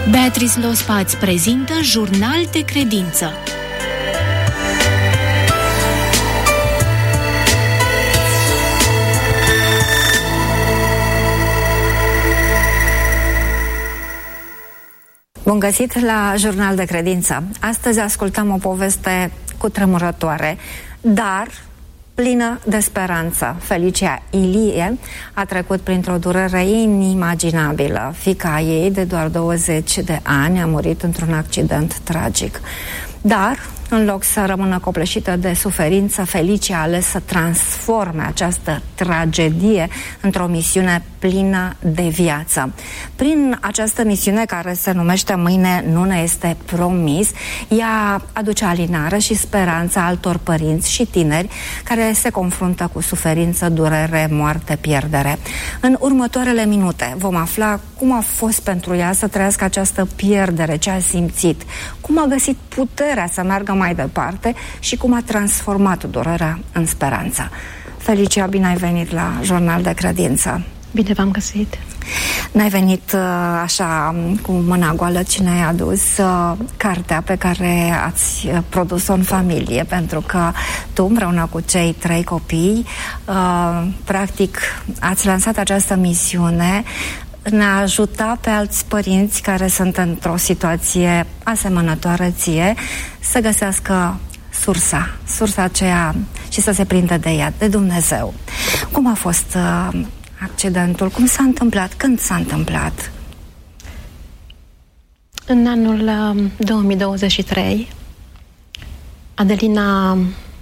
Beatrice Lospa îți prezintă Jurnal de Credință. Bun găsit la Jurnal de Credință. Astăzi ascultăm o poveste cutremurătoare, dar plină de speranță. Felicia Ilie a trecut printr-o durere inimaginabilă. Fiica ei, de doar 20 de ani, a murit într-un accident tragic. Dar, în loc să rămână copleșită de suferință, Felicia a ales să transforme această tragedie într-o misiune plină de viață. Prin această misiune, care se numește Mâine nu ne este promis, ea aduce alinare și speranță altor părinți și tineri care se confruntă cu suferință, durere, moarte, pierdere. În următoarele minute vom afla cum a fost pentru ea să trăiască această pierdere, ce a simțit, cum a găsit puterea să meargă mai departe și cum a transformat durerea în speranță. Felicia, bine ai venit la Jurnal de Credință. Bine v-am găsit. N-ai venit așa cu mâna goală, ci ne-ai adus cartea pe care ați produs-o în familie, pentru că tu, împreună cu cei 3 copii, practic ați lansat această misiune în a ajuta pe alți părinți care sunt într-o situație asemănătoare ție să găsească sursa aceea și să se prindă de ea, de Dumnezeu. Cum a fost accidentul? Cum s-a întâmplat? Când s-a întâmplat? În anul 2023, Adelina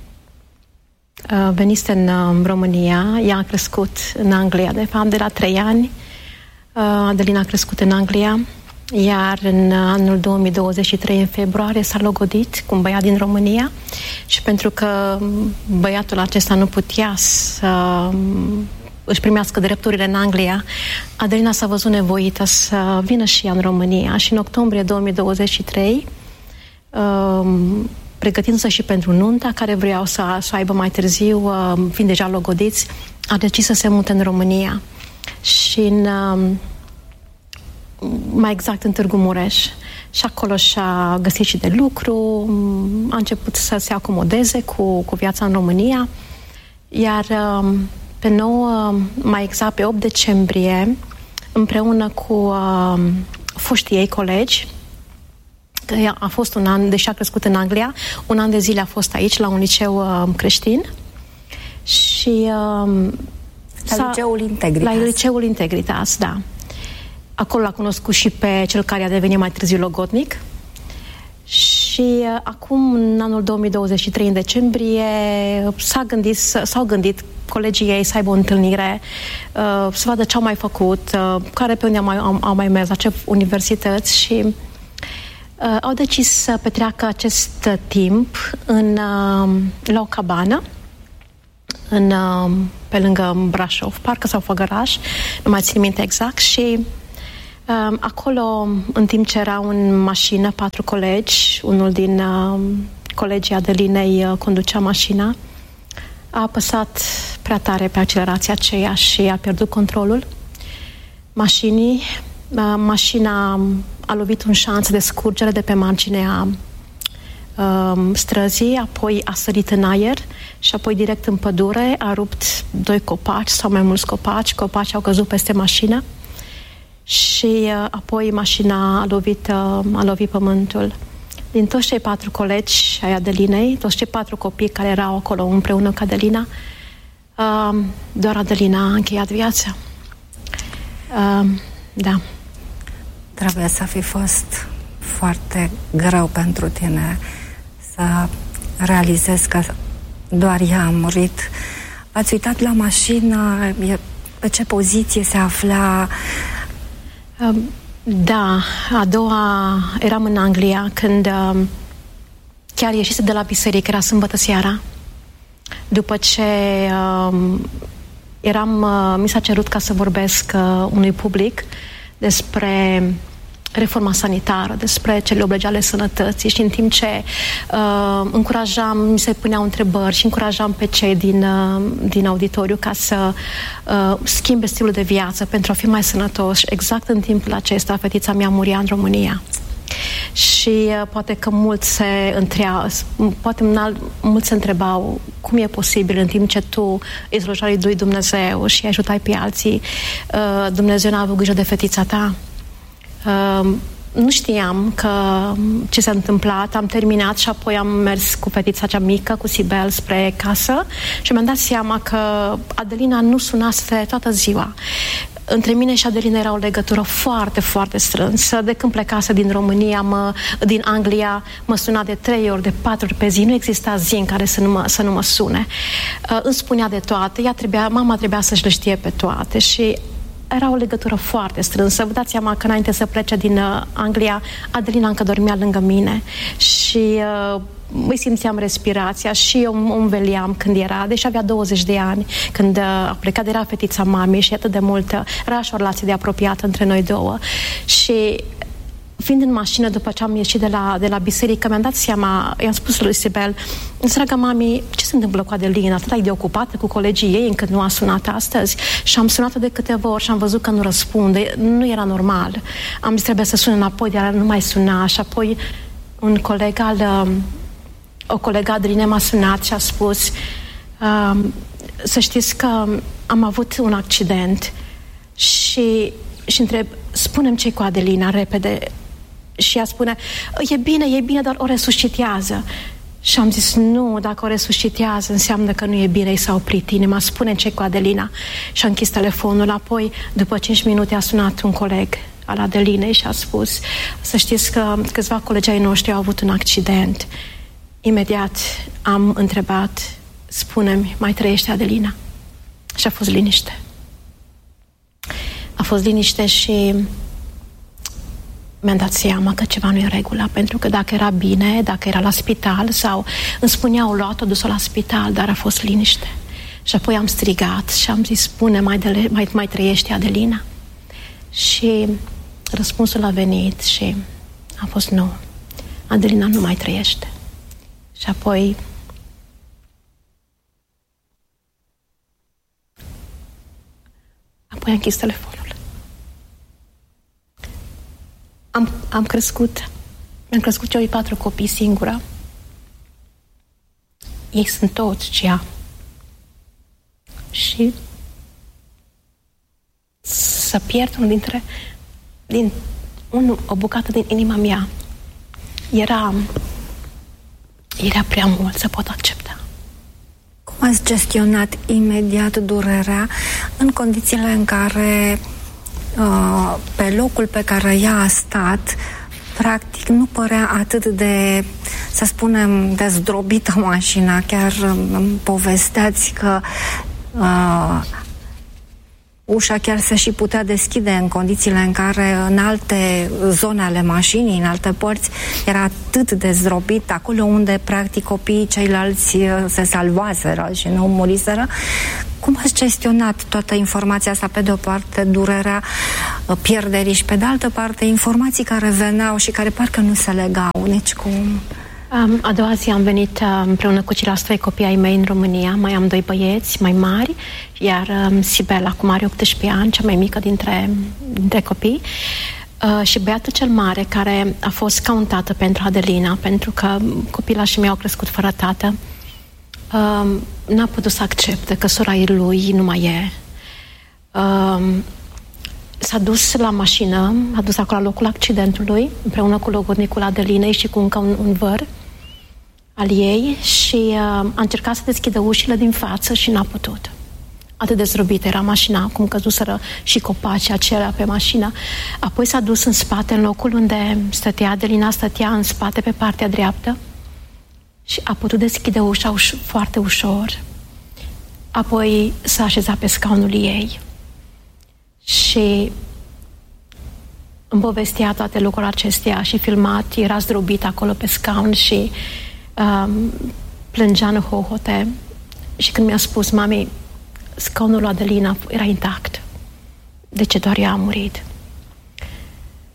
venise în România, ea a crescut în Anglia, de fapt de la 3 ani. Adelina a crescut în Anglia, iar în anul 2023, în februarie, s-a logodit cu un băiat din România și pentru că băiatul acesta nu putea să își primească drepturile în Anglia, Adelina s-a văzut nevoită să vină și ea în România și în octombrie 2023, pregătindu-se și pentru nunta care vreau să o aibă mai târziu, fiind deja logodiți, a decis să se mute în România. Și mai exact în Târgu Mureș. Și acolo și-a găsit și de lucru, a început să se acomodeze cu viața în România, iar pe 9, mai exact pe 8 decembrie, împreună cu foștii ei colegi, că a fost un an, deși a crescut în Anglia, un an de zile a fost aici, la un liceu creștin, și la Liceul Integritas. La Liceul Integritas, da. Acolo l-a cunoscut și pe cel care a devenit mai târziu logodnic. Și acum, în anul 2023, în decembrie, s-au gândit colegii ei să aibă o întâlnire, să vadă ce au mai făcut, care pe unde au mai mers, la ce universități, și au decis să petreacă acest timp la o cabană pe lângă Brașov, parcă sau Făgăraș, nu mai țin minte exact, și acolo, în timp ce erau în mașină 4 colegi, unul din colegii Adelinei conducea mașina, a apăsat prea tare pe accelerația aceea și a pierdut controlul mașinii. Mașina a lovit un șanț de scurgere de pe marginea străzii, apoi a sărit în aer și apoi direct în pădure a rupt 2 copaci sau mai mulți copaci au căzut peste mașină și apoi mașina a lovit pământul. Din toți cei 4 colegi ai Adelinei, toți cei 4 copii care erau acolo împreună cu Adelina, doar Adelina a încheiat viața. Da. Trebuie să fi fost foarte greu pentru tine să realizezi că doar ea a murit. Ați uitat la mașină? Pe ce poziție se afla? Da, a doua, eram în Anglia când chiar ieșise de la biserică, era sâmbătă seara. După ce mi s-a cerut ca să vorbesc unui public despre reforma sanitară, despre cele 8 legi ale sănătății și în timp ce încurajam, mi se puneau întrebări și încurajam pe cei din auditoriu ca să schimbe stilul de viață pentru a fi mai sănătoși, exact în timpul acesta fetița mea muria în România. Și poate că mulți se întrebau cum e posibil în timp ce tu îi slujeai lui Dumnezeu și ajutai pe alții, Dumnezeu n-a avut grijă de fetița ta. Nu știam ce s-a întâmplat, am terminat și apoi am mers cu fetița cea mică, cu Sibel, spre casă și mi-am dat seama că Adelina nu sunase toată ziua. Între mine și Adelina era o legătură foarte, foarte strânsă. De când plecase din România, din Anglia, mă suna de 3 ori, de 4 ori pe zi. Nu exista zi în care să nu mă sune. Îmi spunea de toate. Mama trebuia să-și le știe pe toate și era o legătură foarte strânsă. Vă dați seama că înainte să plece din Anglia, Adelina încă dormea lângă mine și îi simțeam respirația și eu îmi înveliam când era, deși avea 20 de ani, când a plecat, era fetița mamei și atât de multă, era și o relație de apropiată între noi două. Și fiind în mașină, după ce am ieșit de la biserică, mi-am dat seama, i-am spus lui Sibel, dragă mami, ce se întâmplă cu Adelina? Atât de ocupată cu colegii ei încât nu a sunat astăzi. Și am sunat-o de câteva ori și am văzut că nu răspunde. Nu era normal. Am zis, trebuie să sun înapoi, dar nu mai suna. Și apoi o colegă Adeline m-a sunat și a spus să știți că am avut un accident și întreb, spune-mi ce-i cu Adelina repede. Și ea spune, e bine, dar o resuscitează. Și am zis, nu, dacă o resuscitează înseamnă că nu e bine, i s-a oprit inima, spune ce-i cu Adelina. Și a închis telefonul, apoi după 5 minute a sunat un coleg al Adelinei și a spus, să știți că câțiva colegi ai noștri au avut un accident. Imediat am întrebat, spune-mi, mai trăiește Adelina? Și a fost liniște. A fost liniște și mi-am dat seama că ceva nu e în regulă, pentru că dacă era bine, dacă era la spital sau îmi spuneau, luat-o, dus-o la spital, dar a fost liniște. Și apoi am strigat și am zis, spune, mai trăiește Adelina? Și răspunsul a venit și a fost nu. Adelina nu mai trăiește. Și apoi am închis telefonul. Am crescut eu 4 copii singură. Ei sunt toți ce am. Și să pierd o bucată din inima mea era prea mult să pot accepta. Cum ați gestionat imediat durerea în condițiile în care pe locul pe care ea a stat practic nu părea atât de, să spunem, dezdrobită mașina? Chiar îmi povesteați că ușa chiar se și putea deschide în condițiile în care în alte zone ale mașinii, în alte părți, era atât de zdrobit, acolo unde practic copiii ceilalți se salvaseră și nu muriseră. Cum ați gestionat toată informația asta? Pe de o parte durerea pierderii și pe de altă parte informații care veneau și care parcă nu se legau nici cum. A doua zi am venit împreună cu ceilalți 3 copii ai mei în România. Mai am 2 băieți mai mari, iar Sibel acum are 18 ani, cea mai mică dintre copii. Și băiatul cel mare, care a fost ca un tată pentru Adelina, pentru că copilașii mei au crescut fără tată, n-a putut să accepte că sora lui nu mai e. S-a dus la mașină, a dus acolo la locul accidentului, împreună cu logodnicul Adelinei și cu încă un văr al ei și a încercat să deschidă ușile din față și n-a putut. Atât de zdrobită era mașina, cum căzuseră și copacii acelea pe mașină. Apoi s-a dus în spate, în locul unde stătea Adelina, stătea în spate pe partea dreaptă și a putut deschide ușa foarte ușor. Apoi s-a așezat pe scaunul ei și îmi povestea toate lucrurile acestea și filmat, era zdrobit acolo pe scaun și plângea în hohote. Și când mi-a spus, mami, scaunul lui Adelina era intact, de ce doar ea a murit?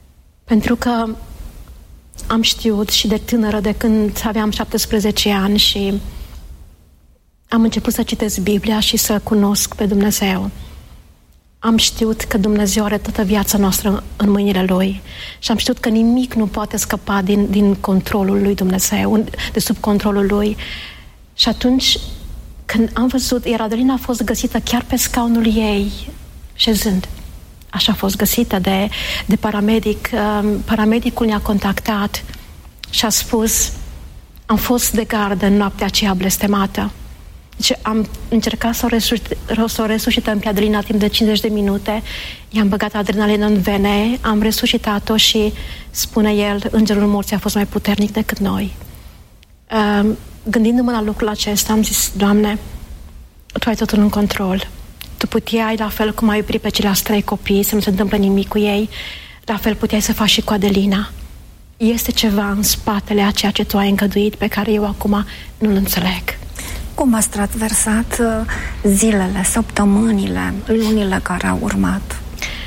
Pentru că am știut și de tânără, de când aveam 17 ani și am început să citesc Biblia și să cunosc pe Dumnezeu. Am știut că Dumnezeu are toată viața noastră în mâinile Lui și am știut că nimic nu poate scăpa din controlul lui Dumnezeu, de sub controlul Lui. Și atunci, când am văzut, iar Adelina a fost găsită chiar pe scaunul ei, șezând. Așa a fost găsită de paramedic. Paramedicul ne-a contactat și a spus: am fost de gardă în noaptea aceea blestemată. Deci am încercat să o resuscităm pe Adelina timp de 50 de minute, i-am băgat adrenalină în vene, am resuscitat-o și, spune el, îngerul morții a fost mai puternic decât noi. Gândindu-mă la lucrul acesta, am zis: Doamne, Tu ai totul în control. Tu puteai, la fel cum ai oprit pe ceilalți 3 copii, să nu se întâmple nimic cu ei, la fel puteai să faci și cu Adelina. Este ceva în spatele a ceea ce Tu ai îngăduit, pe care eu acum nu-l înțeleg. Cum ați traversat zilele, săptămânile, lunile care au urmat?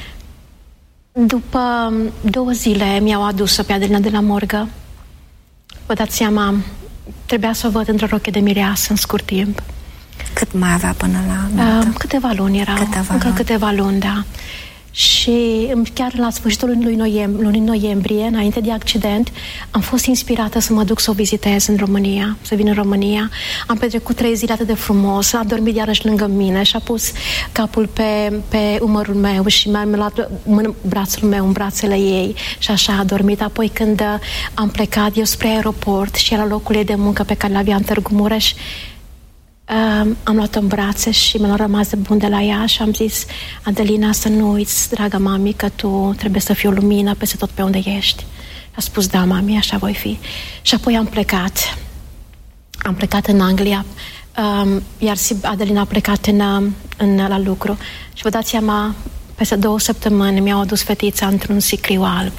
După 2 zile mi-au adus-o pe Adelina de la morgă. Vă dați seama, trebuia să o văd într-o rochie de mireasă în scurt timp. Cât mai avea până la câteva luni erau. Câteva luni, da. Și chiar la sfârșitul lunii noiembrie, înainte de accident, am fost inspirată să mă duc să o vizitez în România, să vin în România. Am petrecut 3 zile atât de frumos, a dormit iarăși lângă mine și a pus capul pe umărul meu și mi-a luat brațul meu în brațele ei și așa a dormit. Apoi când am plecat eu spre aeroport și era locul ei de muncă pe care l-avea în Târgu Mureș, am luat-o în brațe și mi-am rămas de bun de la ea și am zis: Adelina, să nu uiți, dragă mami, că tu trebuie să fii o lumină peste tot pe unde ești. A spus: da, mami, așa voi fi. Și apoi am plecat. Am plecat în Anglia, iar Adelina a plecat la lucru. Și vă dați seama, peste 2 săptămâni mi-au adus fetița într-un sicriu alb.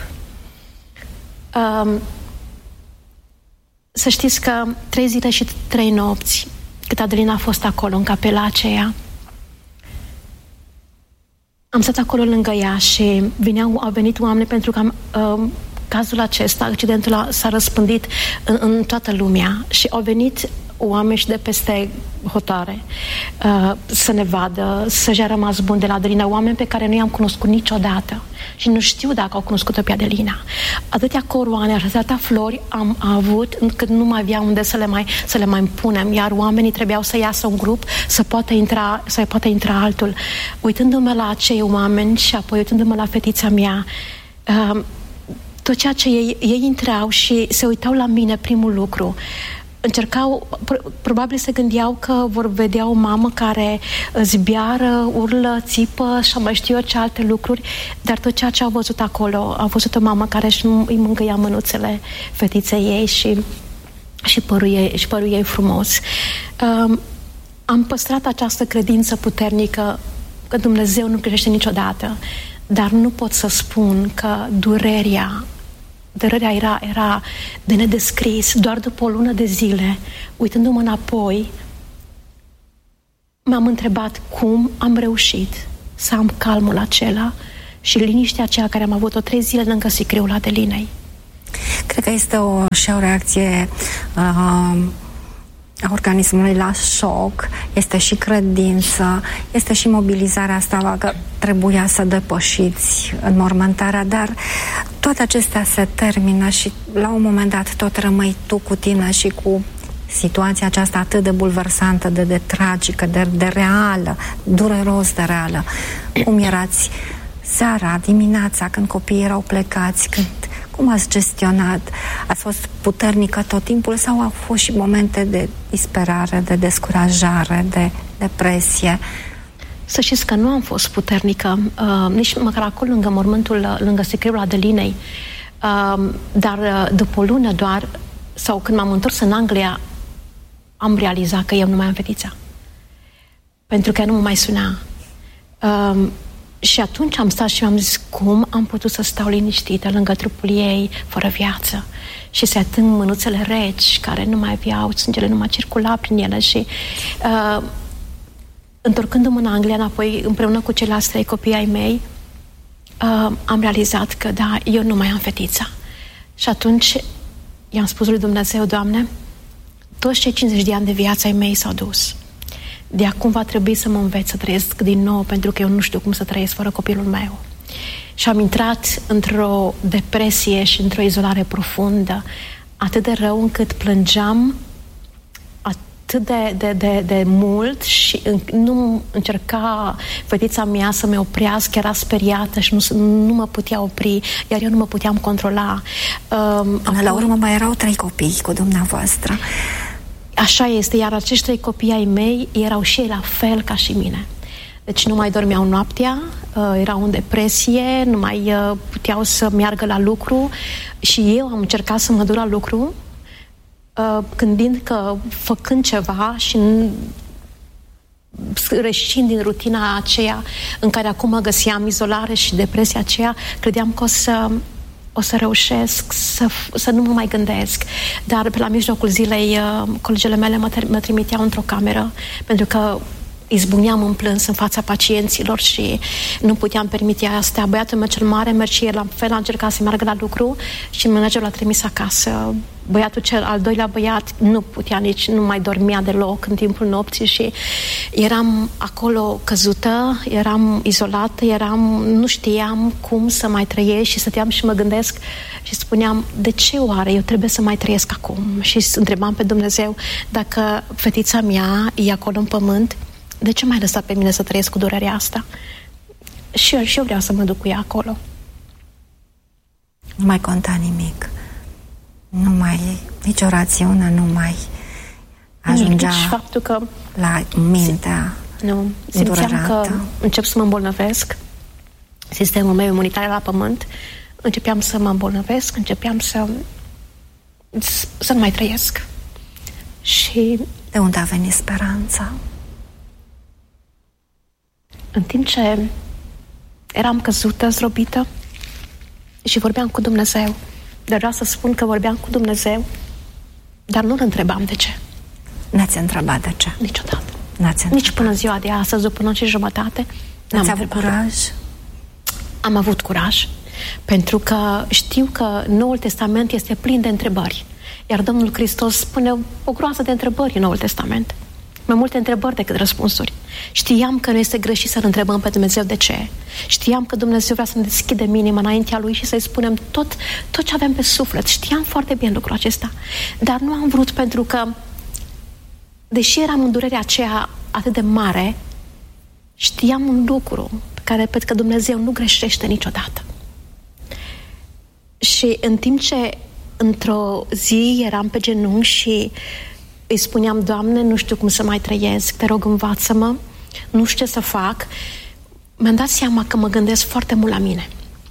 Să știți că 3 zile și 3 nopți cât Adelina a fost acolo, în capela aceea, am stat acolo lângă ea și au venit oameni, pentru că cazul acesta, accidentul s-a răspândit în toată lumea și au venit oameni și de peste hotare să ne vadă, să-și a rămas bun de la Adelina, oameni pe care nu i-am cunoscut niciodată și nu știu dacă au cunoscut-o pe Adelina. Atâtea coroane, atâtea flori am avut încât nu mai avea unde să le mai punem, iar oamenii trebuiau să iasă un grup să poată intra altul. Uitându-mă la acei oameni și apoi uitându-mă la fetița mea, tot ceea ce ei intrau și se uitau la mine, primul lucru, încercau, probabil se gândeau că vor vedea o mamă care zbiară, urlă, țipă și mai știu eu ce alte lucruri, dar tot ceea ce au văzut acolo, au văzut o mamă care îi mângâia mânuțele fetiței ei și părul ei frumos. Am păstrat această credință puternică că Dumnezeu nu greșește niciodată, dar nu pot să spun că durerea era de nedescris. Doar după o lună de zile, uitându-mă înapoi, m-am întrebat cum am reușit să am calmul acela și liniștea aceea care am avut-o 3 zile lângă sicriul Adelinei. Cred că este o reacție a organismului la șoc, este și credință, este și mobilizarea asta că trebuia să depășiți înmormântarea, dar toate acestea se termină și la un moment dat tot rămâi tu cu tine și cu situația aceasta atât de bulversantă, de tragică, de reală, dureros de reală. Cum erați seara, dimineața, când copiii erau plecați, cum ați gestionat? Ați fost puternică tot timpul sau au fost și momente de disperare, de descurajare, de depresie? Să știți că nu am fost puternică, nici măcar acolo lângă mormântul, lângă sicriul Adelinei, dar după o lună doar, sau când m-am întors în Anglia, am realizat că eu nu mai am fetița. Pentru că nu mă mai suna. Și atunci am stat și mi-am zis cum am putut să stau liniștită lângă trupul ei, fără viață. Și se ating mânuțele reci, care nu mai aveau, sângele nu mai circula prin ele. Și întorcându-mă în Anglia înapoi, împreună cu ceilalți 3 copii ai mei, am realizat că, da, eu nu mai am fetița. Și atunci i-am spus lui Dumnezeu: Doamne, toți cei 50 de ani de viața ai mei s-au dus. De acum va trebui să mă înveț să trăiesc din nou, pentru că eu nu știu cum să trăiesc fără copilul meu. Și am intrat într-o depresie și într-o izolare profundă, atât de rău încât plângeam atât de mult și nu încerca fetița mea să mă oprească, era speriată și nu mă putea opri, iar eu nu mă puteam controla. La urmă mai erau 3 copii cu dumneavoastră. Așa este, iar acești 3 copii ai mei erau și ei la fel ca și mine. Deci nu mai dormeau noaptea, erau în depresie, nu mai puteau să meargă la lucru și eu am încercat să mă duc la lucru, gândind că făcând ceva și reșind din rutina aceea în care acum mă găseam, izolare și depresia aceea, credeam că o să reușesc să nu mă mai gândesc. Dar pe la mijlocul zilei colegele mele mă trimiteau într-o cameră pentru că izbucneam în plâns în fața pacienților și nu puteam permite asta. Băiatul meu cel mare merge la fel, a încercat să meargă la lucru și managerul l-a trimis acasă. Băiatul cel al doilea băiat nu putea nici, nu mai dormea deloc în timpul nopții și eram acolo căzută, eram izolată, nu știam cum să mai trăiesc și stăteam și mă gândesc și spuneam: de ce oare eu trebuie să mai trăiesc acum? Și întrebam pe Dumnezeu: dacă fetița mea e acolo în pământ, de ce m-ai lăsat pe mine să trăiesc cu durerea asta? Și eu vreau să mă duc cu ea acolo. Nu mai conta nimic. Nu mai, nicio rațiune nu mai ajungea nici faptul că la mintea. Nu, simțeam că încep să mă îmbolnăvesc. Sistemul meu imunitar la pământ. Începeam să mă îmbolnăvesc, începeam să nu mai trăiesc. Și de unde a venit speranța? În timp ce eram căzută, zdrobită și vorbeam cu Dumnezeu, dar vreau să spun că vorbeam cu Dumnezeu, dar nu-L întrebam de ce. N-ați întrebat de ce? Niciodată. Nici până ziua de astăzi, după 1 și jumătate, n-am avut curaj? Am avut curaj, pentru că știu că Noul Testament este plin de întrebări. Iar Domnul Hristos spune o groază de întrebări în Noul Testament. Mai multe întrebări decât răspunsuri. Știam că nu este greșit să-L întrebăm pe Dumnezeu de ce. Știam că Dumnezeu vrea să ne deschidem inima înaintea Lui și să-i spunem tot ce avem pe suflet. Știam foarte bine lucrul acesta. Dar nu am vrut, pentru că, deși eram în durerea aceea atât de mare, știam un lucru pe care repet că Dumnezeu nu greșește niciodată. Și în timp ce într-o zi eram pe genunchi și îi spuneam: Doamne, nu știu cum să mai trăiesc, te rog, învață-mă, nu știu ce să fac, mi-am dat seama că mă gândesc foarte mult la mine.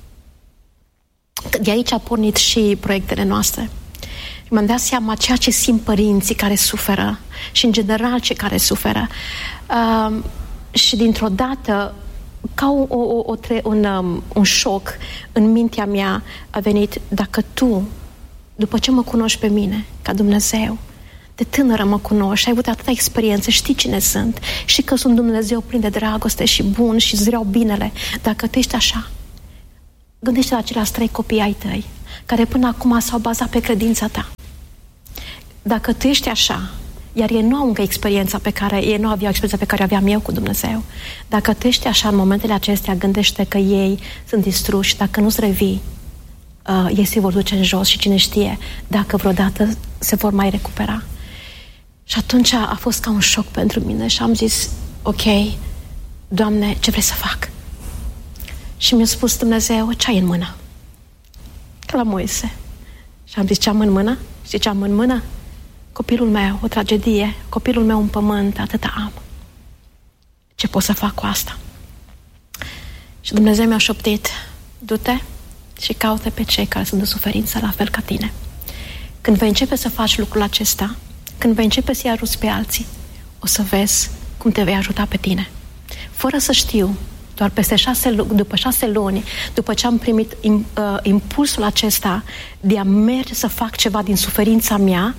De aici a pornit și proiectele noastre. Mi-am dat seama ceea ce simt părinții care suferă și, în general, cei care suferă. Și dintr-o dată, ca un șoc în mintea mea a venit: dacă tu, după ce mă cunoști pe mine, ca Dumnezeu, de tânără mă cunoști, ai avut atâta experiență, știi cine sunt, știi că sunt Dumnezeu plin de dragoste și bun și îți vreau binele, dacă tu ești așa, gândește la ceilalți 3 copii ai tăi, care până acum s-au bazat pe credința ta. Dacă tu ești așa, iar ei nu au încă experiența ei nu aveau experiența pe care o aveam eu cu Dumnezeu, dacă tu ești așa în momentele acestea, gândește că ei sunt distruși, dacă nu-ți revii, ei se vor duce în jos și cine știe dacă vreodată se vor mai recupera. Și atunci a fost ca un șoc pentru mine și am zis: ok, Doamne, ce vrei să fac? Și mi-a spus Dumnezeu: ce ai în mână? Ca la Moise. Și am zis: ce am în mână? Și ce am în mână? Copilul meu, o tragedie, copilul meu în pământ, atâta am. Ce pot să fac cu asta? Și Dumnezeu mi-a șoptit: du-te și caută pe cei care sunt în suferință la fel ca tine. Când vei începe să faci lucrul acesta, când vei începe să-i ajuți pe alții, o să vezi cum te vei ajuta pe tine. Fără să știu, doar după 6 luni, după ce am primit impulsul acesta de a merge să fac ceva din suferința mea,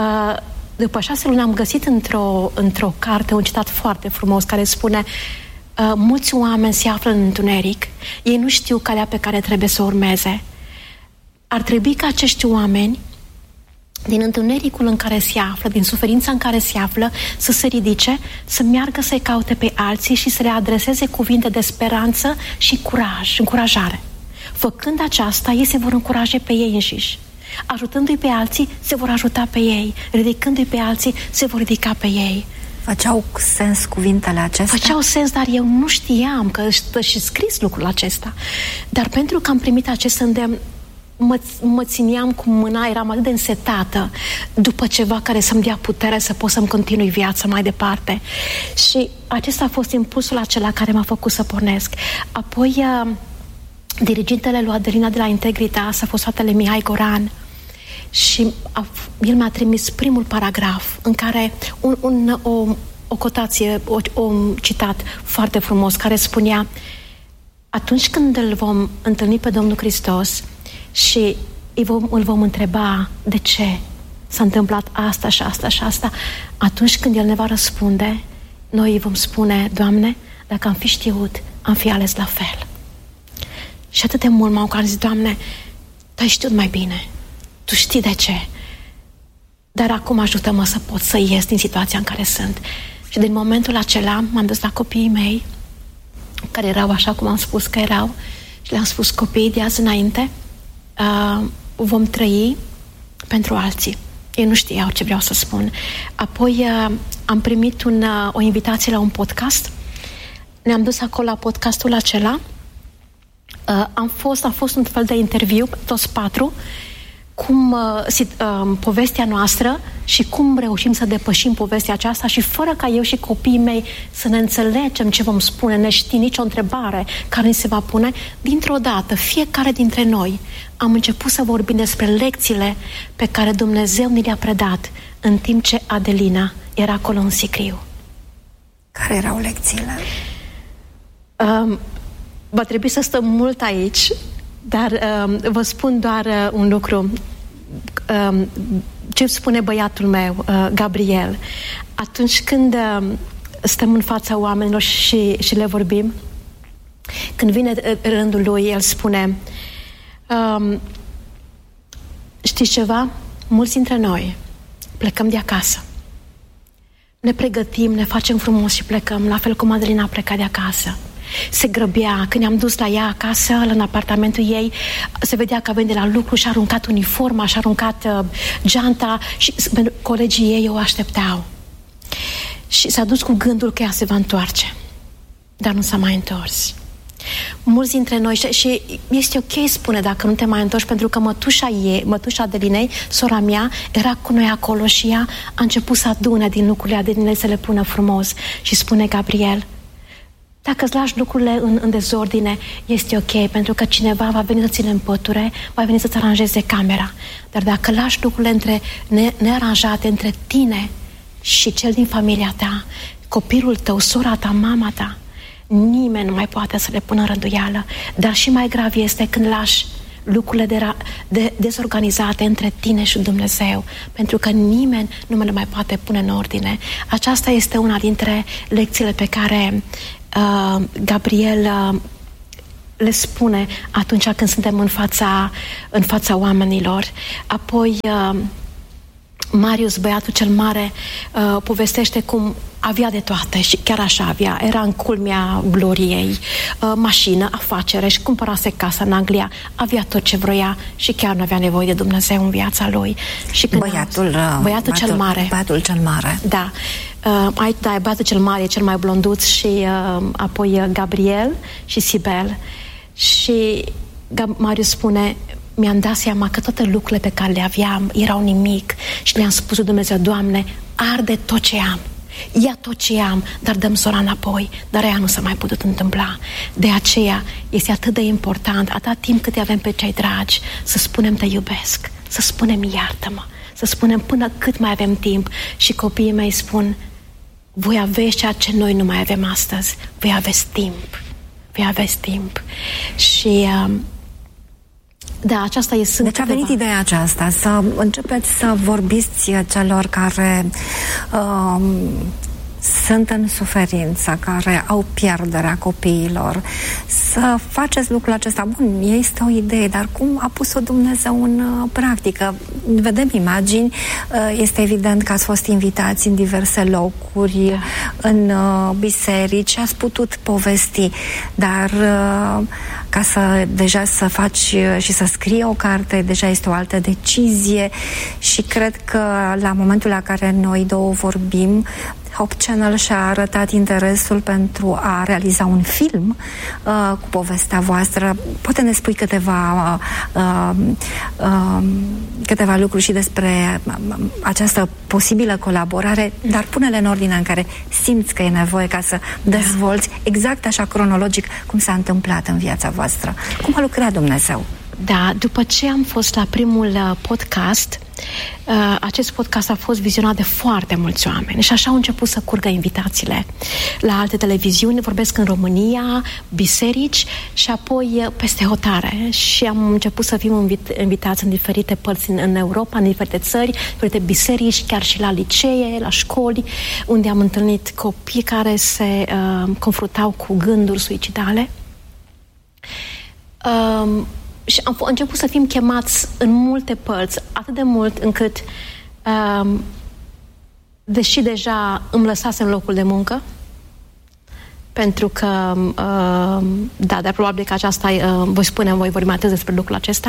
după 6 luni am găsit într-o carte un citat foarte frumos care spune: mulți oameni se află în întuneric, ei nu știu calea pe care trebuie să o urmeze. Ar trebui ca acești oameni, din întunericul în care se află, din suferința în care se află, să se ridice, să meargă să-i caute pe alții și să le adreseze cuvinte de speranță și încurajare. Făcând aceasta, ei se vor încuraja pe ei înșiși. Ajutându-i pe alții, se vor ajuta pe ei. Ridicându-i pe alții, se vor ridica pe ei. Făceau sens cuvintele acestea? Făceau sens, dar eu nu știam că stă și scris lucrul acesta. Dar pentru că am primit acest îndemn, mă țineam cu mâna, eram atât de însetată după ceva care să-mi dea putere să pot să-mi continui viața mai departe. Și acesta a fost impulsul acela care m-a făcut să pornesc. Apoi, dirigintele lui Adelina de la Integritas a fost fratele Mihai Goran și el mi-a trimis primul paragraf în care o cotație, un citat foarte frumos care spunea: atunci când îl vom întâlni pe Domnul Hristos și îl vom întreba de ce s-a întâmplat asta și asta și asta, atunci când El ne va răspunde, noi îi vom spune: Doamne, dacă am fi știut, am fi ales la fel. Și atât de mult m-au zis: Doamne, Tu ai știut mai bine, Tu știi de ce, dar acum ajută-mă să pot să ies din situația în care sunt. Și din momentul acela m-am dus la copiii mei, care erau așa cum am spus că erau, și le-am spus: copiii, de azi înainte vom trăi pentru alții. Ei nu știau ce vreau să spun. Apoi am primit o invitație la un podcast. Ne-am dus acolo la podcastul acela. A fost un fel de interviu, toți patru, povestea noastră și cum reușim să depășim povestea aceasta și fără ca eu și copiii mei să ne înțelegem ce vom spune, ne știm nicio întrebare care ni se va pune, dintr-o dată, fiecare dintre noi am început să vorbim despre lecțiile pe care Dumnezeu ni le-a predat în timp ce Adelina era acolo în sicriu. Care erau lecțiile? Va trebui să stăm mult aici, dar vă spun doar un lucru. Ce spune băiatul meu, Gabriel, atunci când stăm în fața oamenilor și le vorbim, când vine rândul lui, el spune: știți ceva? Mulți dintre noi plecăm de acasă. Ne pregătim, ne facem frumos și plecăm, la fel cum Adelina a plecat de acasă. Se grăbea, când ne-am dus la ea acasă, în apartamentul ei, se vedea că veni de la lucru și-a aruncat uniforma, și-a aruncat geanta și colegii ei o așteptau. Și s-a dus cu gândul că ea se va întoarce, dar nu s-a mai întors. Mulți dintre noi, și este ok, spune, dacă nu te mai întorci, pentru că mătușa Adelinei, sora mea, era cu noi acolo și ea a început să adune din lucrurile Adelinei, să le pună frumos. Și spune Gabriel: dacă îți lași lucrurile în dezordine, este ok, pentru că cineva va veni să ți le împăture, va veni să-ți aranjeze camera. Dar dacă lași lucrurile nearanjate între tine și cel din familia ta, copilul tău, sora ta, mama ta, nimeni nu mai poate să le pună în rânduială. Dar și mai grav este când lași lucrurile dezorganizate între tine și Dumnezeu, pentru că nimeni nu le mai poate pune în ordine. Aceasta este una dintre lecțiile pe care Gabriel le spune atunci când suntem în fața oamenilor. Apoi Marius, băiatul cel mare, povestește cum avea de toate și chiar așa avea. Era în culmea gloriei, mașină, afacere, și cumpărase casa în Anglia. Avea tot ce vroia și chiar nu avea nevoie de Dumnezeu în viața lui. Și când băiatul cel mare. Băiatul cel mare. Da. Băiatul cel mare e cel mai blonduț și apoi Gabriel și Sibel. Și Marius spune: mi-am dat seama că toate lucrurile pe care le aveam erau nimic și le-am spus lui Dumnezeu: Doamne, arde tot ce am, ia tot ce am, dar dăm sora înapoi. Dar ea nu s-a mai putut întâmpla. De aceea este atât de important, atâta timp cât avem pe cei dragi, să spunem: te iubesc, să spunem: iartă-mă, să spunem până cât mai avem timp. Și copiii mei spun: voi aveți ceea ce noi nu mai avem astăzi, voi aveți timp, voi aveți timp. Și da, aceasta e. Deci a venit ideea aceasta, să începeți să vorbiți celor care sunt în suferință, care au pierderea copiilor, să faceți lucrul acesta. Bun, este o idee, dar cum a pus-o Dumnezeu în practică? Vedem imagini, este evident că ați fost invitați în diverse locuri, în biserici, ați putut povesti, dar ca deja să faci și să scrii o carte, deja este o altă decizie și cred că la momentul la care noi două vorbim, Hope Channel și-a arătat interesul pentru a realiza un film cu povestea voastră. Poate ne spui câteva lucruri și despre această posibilă colaborare, dar pune-le în ordinea în care simți că e nevoie ca să dezvolți exact așa cronologic cum s-a întâmplat în viața voastră. Cum a lucrat Dumnezeu? Da, după ce am fost la primul podcast, acest podcast a fost vizionat de foarte mulți oameni și așa au început să curgă invitațiile la alte televiziuni, vorbesc în România, biserici și apoi peste hotare și am început să fim invitați în diferite părți în Europa, în diferite țări, diferite biserici, chiar și la licee, la școli, unde am întâlnit copii care se confruntau cu gânduri suicidale. Și am început să fim chemați în multe părți, atât de mult încât, deși deja îmi lăsasem locul de muncă, pentru că, dar probabil că aceasta, voi vorbi mai atât despre lucrul acesta,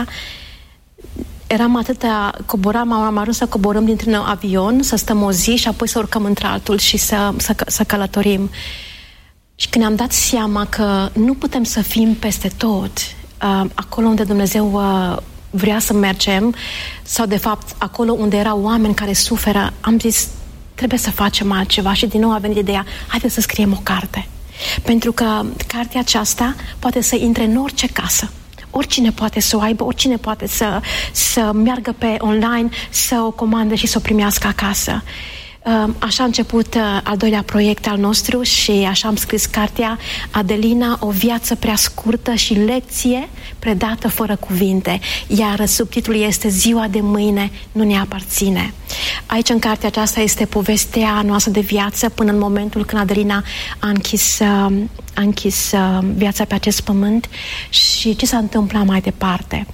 am ajuns să coborăm dintr-un avion, să stăm o zi și apoi să urcăm într-altul și să călătorim. Și când am dat seama că nu putem să fim peste tot, acolo unde Dumnezeu vrea să mergem, sau de fapt acolo unde erau oameni care suferă, am zis, trebuie să facem altceva și din nou a venit ideea, haideți să scriem o carte. Pentru că cartea aceasta poate să intre în orice casă. Oricine poate să o aibă, oricine poate să meargă pe online, să o comande și să o primească acasă. Așa a început al doilea proiect al nostru și așa am scris cartea Adelina, o viață prea scurtă și lecție predată fără cuvinte, iar subtitlul este Ziua de mâine nu ne aparține. Aici în cartea aceasta este povestea noastră de viață până în momentul când Adelina a închis viața pe acest pământ și ce s-a întâmplat mai departe.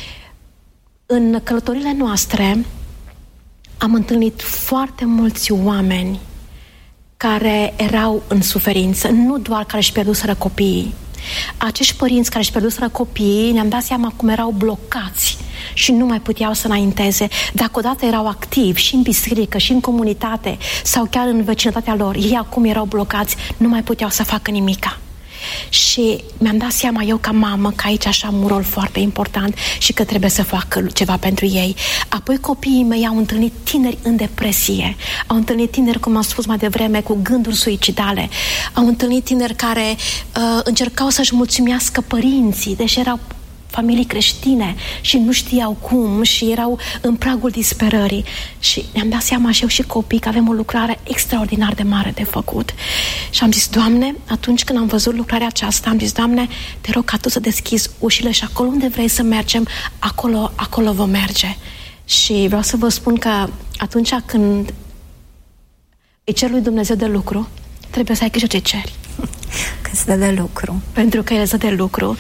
În călătorile noastre am întâlnit foarte mulți oameni care erau în suferință, nu doar care își pierduseră copiii. Acești părinți care își pierduseră copiii, ne-am dat seama cum erau blocați și nu mai puteau să înainteze. Dacă odată erau activi și în biserică, și în comunitate, sau chiar în vecinătatea lor, ei acum erau blocați, nu mai puteau să facă nimica. Și mi-am dat seama eu ca mamă că aici așa am un rol foarte important și că trebuie să fac ceva pentru ei. Apoi copiii mei au întâlnit tineri în depresie, au întâlnit tineri, cum am spus mai devreme, cu gânduri suicidale, au întâlnit tineri care încercau să-și mulțumească părinții, deși erau familii creștine și nu știau cum și erau în pragul disperării. Și ne-am dat seama și eu și copii că avem o lucrare extraordinar de mare de făcut. Și am zis, Doamne, atunci când am văzut lucrarea aceasta, am zis, Doamne, te rog ca Tu să deschizi ușile și acolo unde vrei să mergem, acolo vom merge. Și vreau să vă spun că atunci când îi cer lui Dumnezeu de lucru, trebuie să ai grijă ce ceri. Că îți dă de lucru. Pentru că El îți dă de lucru.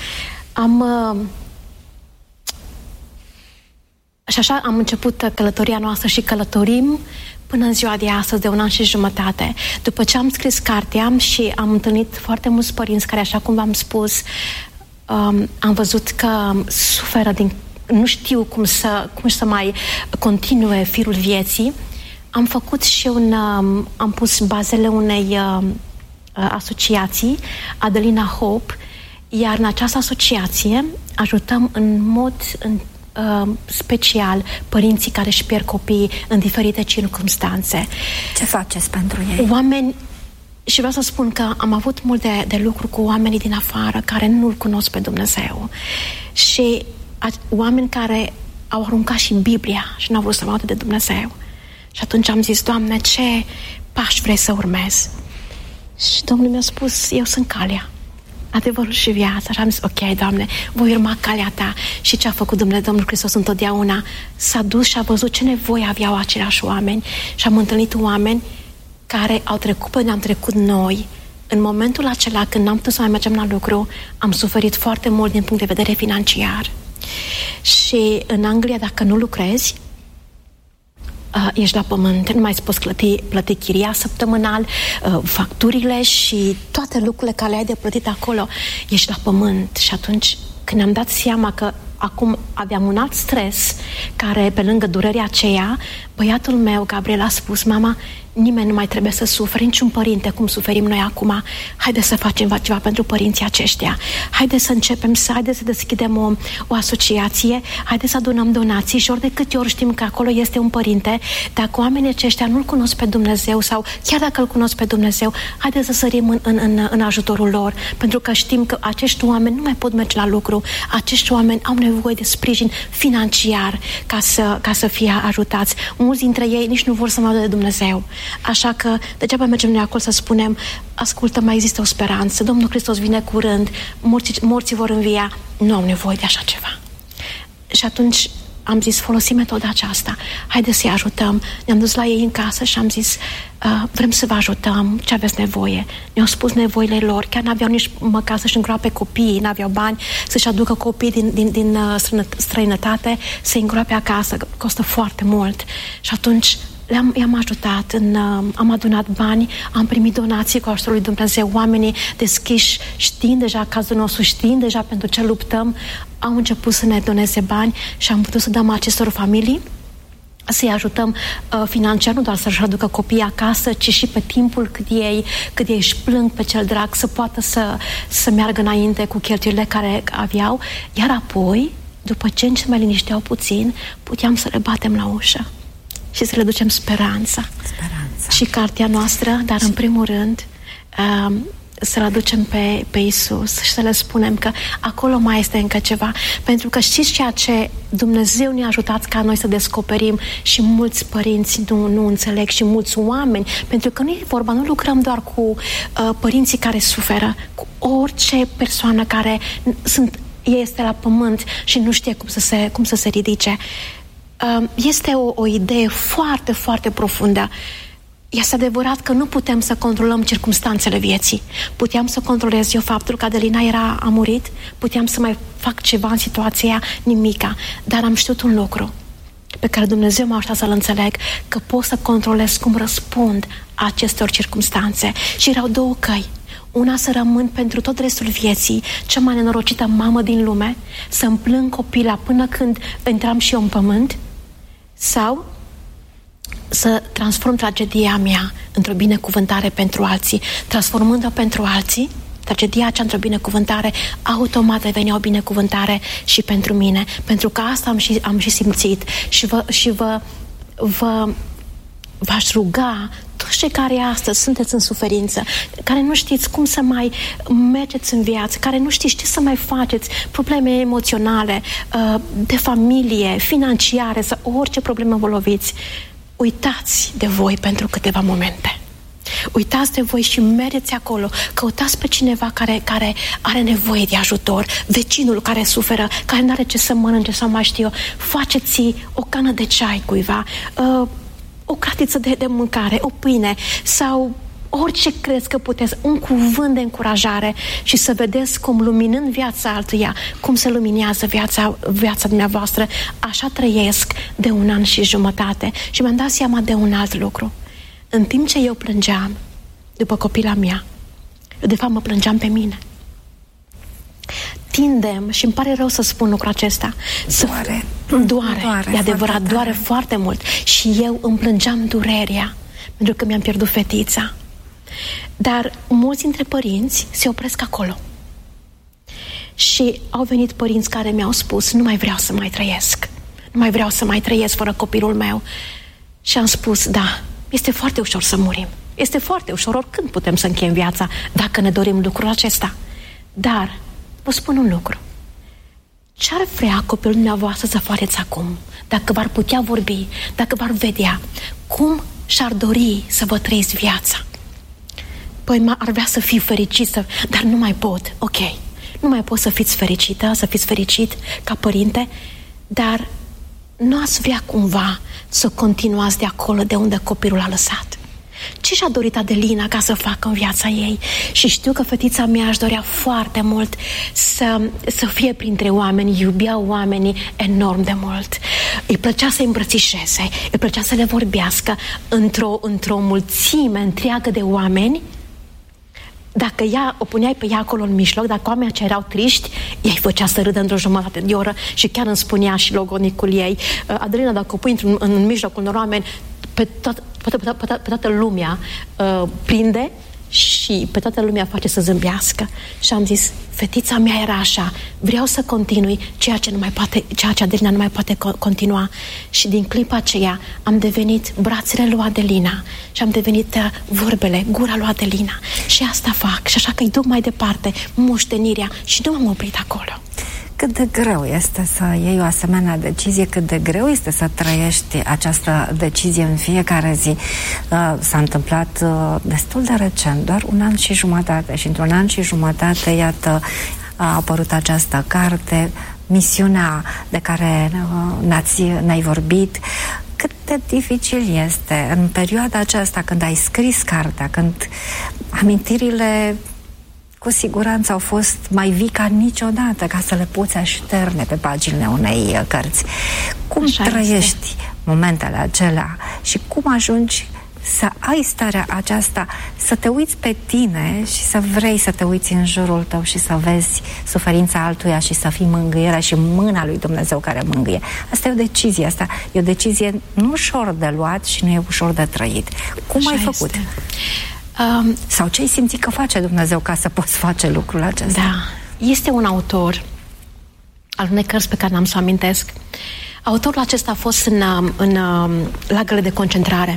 Și așa am început călătoria noastră și călătorim până în ziua de astăzi, de 1 an și jumătate. După ce am scris cartea și am întâlnit foarte mulți părinți care, așa cum v-am spus, am văzut că suferă nu știu cum să mai continue firul vieții, am făcut și am pus bazele unei asociații, Adelina Hope, iar în această asociație ajutăm în mod special părinții care își pierd copiii în diferite circumstanțe. Ce faceți pentru ei? Oameni, și vreau să spun că am avut mult de lucru cu oamenii din afară care nu-L cunosc pe Dumnezeu și oameni care au aruncat și Biblia și n-au vrut să vadă de Dumnezeu. Și atunci am zis, Doamne, ce pași vrei să urmez? Și Domnul mi-a spus, eu sunt calea, adevărul și viața. Și am zis, ok, Doamne, voi urma calea Ta. Și ce a făcut Domnul Hristos întotdeauna? S-a dus și a văzut ce nevoie aveau aceiași oameni și am întâlnit oameni care au trecut pe unde am trecut noi. În momentul acela, când n-am putut să mai mergem la lucru, am suferit foarte mult din punct de vedere financiar. Și în Anglia, dacă nu lucrezi, ești la pământ, nu mai îți poți plăti chiria săptămânal, facturile și toate lucrurile care le ai de plătit acolo, ești la pământ. Și atunci, când am dat seama că acum aveam un alt stres, care pe lângă durerea aceea, băiatul meu, Gabriel, a spus: mama, nimeni nu mai trebuie să sufere, niciun părinte cum suferim noi acum. Haideți să facem ceva pentru părinții aceștia. Haideți să începem să deschidem o asociație, haideți să adunăm donații și ori de câte ori știm că acolo este un părinte, dacă oamenii aceștia nu-L cunosc pe Dumnezeu sau chiar dacă îl cunosc pe Dumnezeu, haideți să sărim în ajutorul lor, pentru că știm că acești oameni nu mai pot merge la lucru, acești oameni au nevoie de sprijin financiar ca să fie ajutați. Mulți dintre ei nici nu vor să mă de Dumnezeu. Așa că degeaba mergem noi acolo să spunem: ascultă, mai există o speranță, Domnul Hristos vine curând, morții vor învia. Nu au nevoie de așa ceva. Și atunci am zis: folosim metoda aceasta, haideți să-i ajutăm. Ne-am dus la ei în casă și am zis: vrem să vă ajutăm, ce aveți nevoie. Ne-au spus nevoile lor, chiar n-aveau nici măcar să-și îngroape copiii, n-aveau bani să-și aducă copiii din străinătate să-i îngroape acasă, că costă foarte mult. Și atunci i-am ajutat, am adunat bani, am primit donații cu ajutorul lui Dumnezeu. Oamenii deschiși, știind deja cazul nostru, știind deja pentru ce luptăm, au început să ne doneze bani și am putut să dăm acestor familii, să-i ajutăm financiar, nu doar să-și aducă copiii acasă, ci și pe timpul cât ei își plâng pe cel drag, să poată să meargă înainte cu cheltuielile care aveau. Iar apoi, după ce se mai linișteau puțin, puteam să le batem la ușă și să le ducem speranța. Și cartea noastră, dar în primul rând să-L aducem pe Iisus și să le spunem că acolo mai este încă ceva. Pentru că știți ceea ce Dumnezeu ne-a ajutat ca noi să descoperim și mulți părinți nu înțeleg și mulți oameni, pentru că nu e vorba, nu lucrăm doar cu părinții care suferă, cu orice persoană care este la pământ și nu știe cum să se ridice. Este o idee foarte, foarte profundă. Este adevărat că nu putem să controlăm circumstanțele vieții. Puteam să controlez eu faptul că Adelina a murit, puteam să mai fac ceva în situația aia, nimica. Dar am știut un lucru pe care Dumnezeu m-a ajutat să-l înțeleg, că pot să controlez cum răspund acestor circumstanțe. Și erau două căi. Una, să rămân pentru tot restul vieții cea mai nenorocită mamă din lume, să-mi plâng copila până când intram și eu în pământ, sau să transform tragedia mea într-o binecuvântare pentru alții. Transformând-o pentru alții, tragedia aceea într-o binecuvântare, automat devenea o binecuvântare și pentru mine. Pentru că asta am și simțit. Și v-aș ruga, toți cei care astăzi sunteți în suferință, care nu știți cum să mai mergeți în viață, care nu știți ce să mai faceți, probleme emoționale, de familie, financiare sau orice problemă vă loviți, uitați de voi pentru câteva momente. Uitați de voi și mergeți acolo. Căutați pe cineva care are nevoie de ajutor, vecinul care suferă, care nu are ce să mănânce sau mai știu eu. Faceți o cană de ceai cuiva, o cratiță de mâncare, o pâine sau orice crezi că puteți, un cuvânt de încurajare și să vedeți cum, luminând viața altuia, cum se luminează viața dumneavoastră. Așa trăiesc de 1 an și jumătate și mi-am dat seama de un alt lucru. În timp ce eu plângeam după copila mea, eu de fapt mă plângeam pe mine. Tindem, și îmi pare rău să spun lucrul acesta, doare, e adevărat, doare foarte mult. Și eu îmi plângeam durerea pentru că mi-am pierdut fetița. Dar mulți dintre părinți se opresc acolo. Și au venit părinți care mi-au spus: nu mai vreau să mai trăiesc. Nu mai vreau să mai trăiesc fără copilul meu. Și am spus: da, este foarte ușor să murim. Este foarte ușor, oricând putem să încheiem viața dacă ne dorim lucrul acesta. Dar vă spun un lucru. Ce-ar vrea copilul dumneavoastră să faceți acum? Dacă v-ar putea vorbi, dacă v-ar vedea, cum și-ar dori să vă trăiți viața? Păi ar vrea să fii fericită, dar nu mai pot. Ok, nu mai pot să fiți fericită, să fiți fericit ca părinte, dar nu ați vrea cumva să continuați de acolo de unde copilul a lăsat. Ce și-a dorit Adelina ca să facă în viața ei? Și știu că fetița mea își dorea foarte mult să fie printre oameni, iubea oamenii enorm de mult. Îi plăcea să-i îmbrățișeze, îi plăcea să le vorbească într-o mulțime întreagă de oameni. Dacă o puneai pe ea acolo în mijloc, dacă oamenii aceia erau triști, ea îi făcea să râdă într-o jumătate de oră și chiar îmi spunea și logodnicul ei: Adelina, dacă o pui în mijlocul unor oameni, pe toată lumea prinde și pe toată lumea face să zâmbească. Și am zis, fetița mea era așa, vreau să continui ceea ce Adelina nu mai poate continua. Și din clipa aceea am devenit brațele lui Adelina și am devenit vorbele, gura lui Adelina. Și asta fac. Și așa că îi duc mai departe moștenirea și nu m-am oprit acolo. Cât de greu este să iei o asemenea decizie, cât de greu este să trăiești această decizie în fiecare zi. S-a întâmplat destul de recent, doar 1 an și jumătate, și într-un an și jumătate, iată, a apărut această carte, misiunea de care ne-ai vorbit. Cât de dificil este în perioada aceasta, când ai scris cartea, când amintirile cu siguranță au fost mai vii ca niciodată, ca să le poți așterne pe paginile unei cărți. Cum așa trăiești momentele acelea și cum ajungi să ai starea aceasta, să te uiți pe tine și să vrei să te uiți în jurul tău și să vezi suferința altuia și să fii mângâierea și mâna lui Dumnezeu care mângâie. Asta e o decizie, asta e o decizie nu ușor de luat și nu e ușor de trăit. Cum așa ai făcut? Este. Sau ce ai simțit că face Dumnezeu ca să poți face lucrul acesta? Da, este un autor al unei cărți pe care n-am să o amintesc. Autorul acesta a fost în lagările de concentrare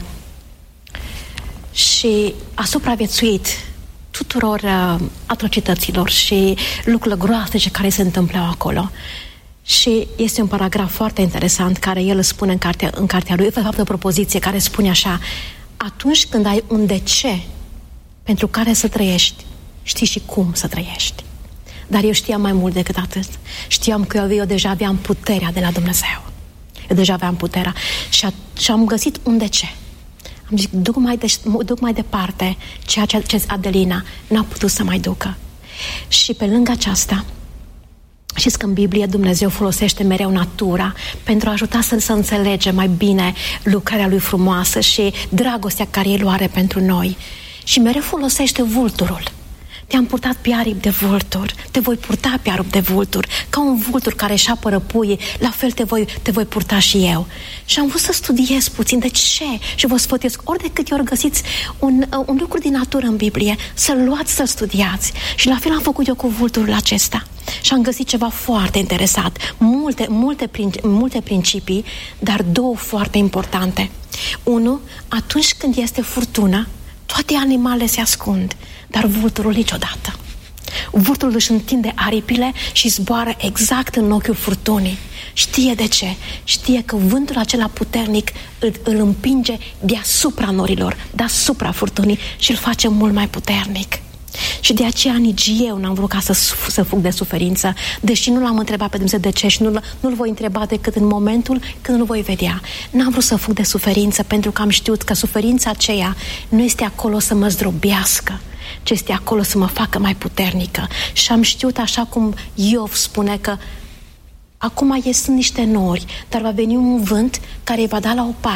și a supraviețuit tuturor atrocităților și lucrurile groaznice care se întâmplau acolo. Și este un paragraf foarte interesant care el spune în cartea lui, de fapt o propoziție care spune așa: atunci când ai un de ce pentru care să trăiești, știi și cum să trăiești. Dar eu știam mai mult decât atât. Știam că eu deja aveam puterea de la Dumnezeu. Eu deja aveam puterea. Și am găsit un de ce. Am zis, duc mai departe ceea ce Adelina n-a putut să mai ducă. Și pe lângă aceasta, știți că în Biblie Dumnezeu folosește mereu natura pentru a ajuta să înțelegem mai bine lucrarea Lui frumoasă și dragostea care El o are pentru noi. Și mereu folosește vulturul. Te-am purtat pe aripi de vultur, te voi purta pe aripi de vultur, ca un vultur care își apără puii, la fel te voi purta și eu. Și am vrut să studiez puțin de ce și vă sfătuiesc, ori de câte ori găsiți un lucru din natură în Biblie, să-l luați, să-l studiați. Și la fel am făcut eu cu vulturul acesta. Și am găsit ceva foarte interesant, multe principii, dar 2 foarte importante. 1, atunci când este furtună, toate animalele se ascund, dar vulturul niciodată. Vulturul își întinde aripile și zboară exact în ochiul furtunii. Știe de ce? Știe că vântul acela puternic îl împinge deasupra norilor, deasupra furtunii și îl face mult mai puternic. Și de aceea nici eu n-am vrut ca să fug de suferință, deși nu l-am întrebat pe Dumnezeu de ce și nu-l voi întreba decât în momentul când nu voi vedea. N-am vrut să fug de suferință pentru că am știut că suferința aceea nu este acolo să mă zdrobească, ci este acolo să mă facă mai puternică. Și am știut, așa cum Iov spune, că acum sunt niște nori, dar va veni un vânt care îi va da la o parte